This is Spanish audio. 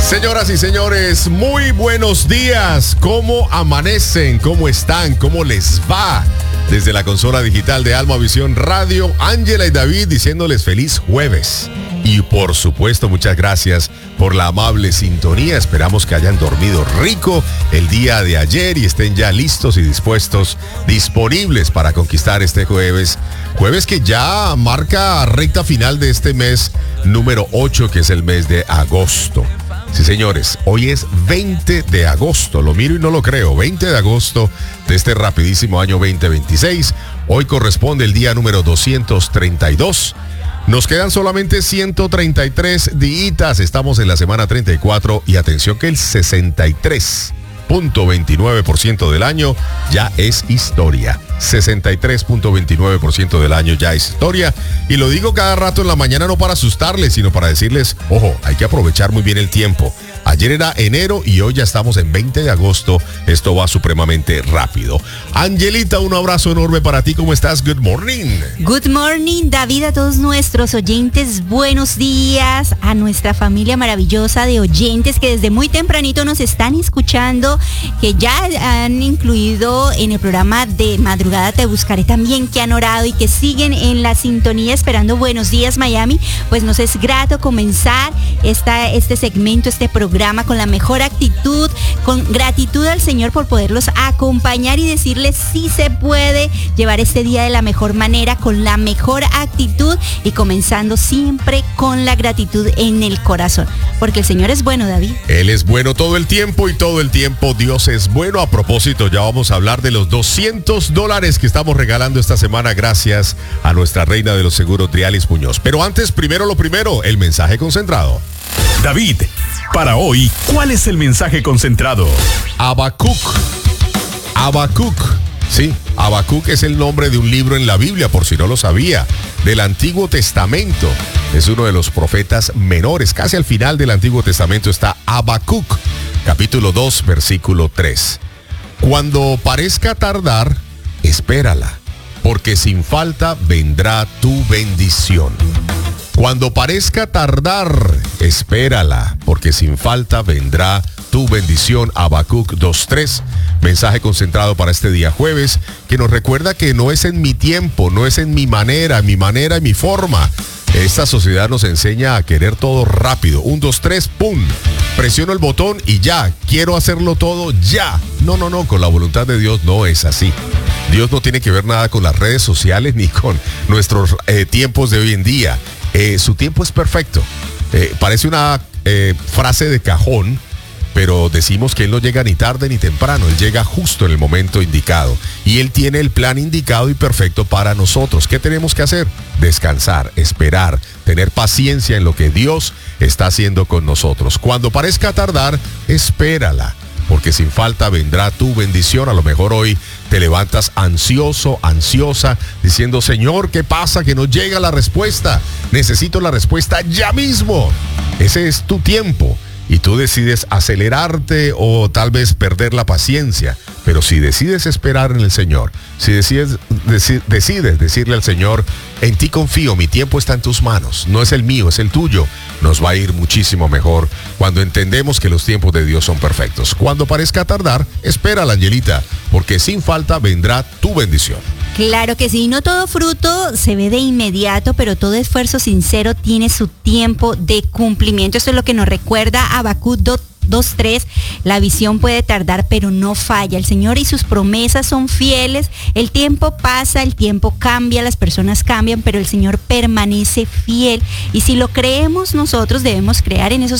Señoras y señores, muy buenos días. ¿Cómo amanecen? ¿Cómo están? ¿Cómo les va? Desde la consola digital de Alma Visión Radio, Ángela y David diciéndoles feliz jueves. Y por supuesto, muchas gracias por la amable sintonía. Esperamos que hayan dormido rico el día de ayer y estén ya listos y dispuestos, disponibles para conquistar este jueves. Jueves que ya marca recta final de este mes número 8, que es el mes de agosto. Sí, señores, hoy es 20 de agosto, lo miro y no lo creo, 20 de agosto de este rapidísimo año 2026. Hoy corresponde el día número 232. Nos quedan solamente 133 días, estamos en la semana 34 y atención que el 63.29% del año ya es historia. 63.29% del año ya es historia. Y lo digo cada rato en la mañana no para asustarles, sino para decirles, ojo, hay que aprovechar muy bien el tiempo. Ayer era enero y hoy ya estamos en 20 de agosto. Esto va supremamente rápido. Angelita, un abrazo enorme para ti. ¿Cómo estás? Good morning. Good morning, David, a todos nuestros oyentes. Buenos días a nuestra familia maravillosa de oyentes que desde muy tempranito nos están escuchando, que ya han incluido en el programa de Madrugada Te Buscaré también, que han orado y que siguen en la sintonía esperando Buenos Días Miami. Pues nos es grato comenzar este segmento, este programa con la mejor actitud, con gratitud al Señor por poderlos acompañar y decirles si se puede llevar este día de la mejor manera, con la mejor actitud y comenzando siempre con la gratitud en el corazón, porque el Señor es bueno, David. Él es bueno todo el tiempo y todo el tiempo Dios es bueno. A propósito, ya vamos a hablar de los $200 que estamos regalando esta semana gracias a nuestra reina de los seguros, Drialis Muñoz. Pero antes, primero lo primero, el mensaje concentrado. David, para hoy, ¿cuál es el mensaje concentrado? Habacuc. Sí, Habacuc es el nombre de un libro en la Biblia, por si no lo sabía, del Antiguo Testamento. Es uno de los profetas menores. Casi al final del Antiguo Testamento está Habacuc, capítulo 2, versículo 3. Cuando parezca tardar, espérala, porque sin falta vendrá tu bendición. Cuando parezca tardar, espérala, porque sin falta vendrá tu bendición. Habacuc 2:3, mensaje concentrado para este día jueves, que nos recuerda que no es en mi tiempo, no es en mi manera y mi forma. Esta sociedad nos enseña a querer todo rápido. 1, 2, 3, ¡pum! Presiono el botón y ya, quiero hacerlo todo ya. No, con la voluntad de Dios no es así. Dios no tiene que ver nada con las redes sociales ni con nuestros tiempos de hoy en día. Su tiempo es perfecto. Parece una frase de cajón, pero decimos que Él no llega ni tarde ni temprano. Él llega justo en el momento indicado. Y Él tiene el plan indicado y perfecto para nosotros. ¿Qué tenemos que hacer? Descansar, esperar, tener paciencia en lo que Dios está haciendo con nosotros. Cuando parezca tardar, espérala, porque sin falta vendrá tu bendición. A lo mejor hoy te levantas ansioso, ansiosa, diciendo, Señor, ¿qué pasa? Que no llega la respuesta. Necesito la respuesta ya mismo. Ese es tu tiempo. Y tú decides acelerarte o tal vez perder la paciencia. Pero si decides esperar en el Señor, si decides decirle al Señor, en ti confío, mi tiempo está en tus manos, no es el mío, es el tuyo, nos va a ir muchísimo mejor cuando entendemos que los tiempos de Dios son perfectos. Cuando parezca tardar, espérala, Angelita, porque sin falta vendrá tu bendición. Claro que sí, no todo fruto se ve de inmediato, pero todo esfuerzo sincero tiene su tiempo de cumplimiento. Esto es lo que nos recuerda Habacuc 2:3, la visión puede tardar, pero no falla. El Señor y sus promesas son fieles. El tiempo pasa, el tiempo cambia, las personas cambian, pero el Señor permanece fiel. Y si lo creemos nosotros, debemos crear en esos